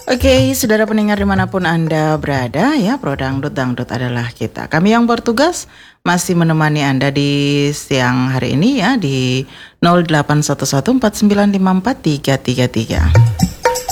Oke, saudara pendengar dimanapun Anda berada ya, Pro Dangdut adalah kita. Kami yang bertugas masih menemani Anda di siang hari ini ya di 081149543333.